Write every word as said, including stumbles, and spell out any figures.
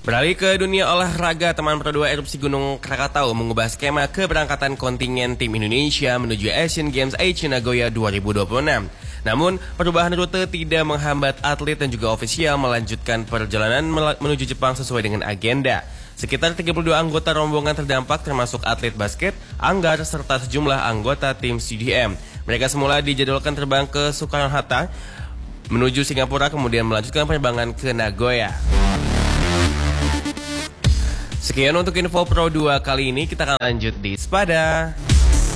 Beralih ke dunia olahraga, teman Pro dua erupsi Gunung Krakatau mengubah skema keberangkatan kontingen tim Indonesia menuju Asian Games Aichi Nagoya dua ribu dua puluh enam. Namun, perubahan rute tidak menghambat atlet dan juga ofisial melanjutkan perjalanan menuju Jepang sesuai dengan agenda. Sekitar tiga puluh dua anggota rombongan terdampak termasuk atlet basket, anggar, serta sejumlah anggota tim C D M. Mereka semula dijadwalkan terbang ke Soekarno-Hatta menuju Singapura kemudian melanjutkan penerbangan ke Nagoya. Sekian untuk info Pro dua kali ini, kita akan lanjut di Spada.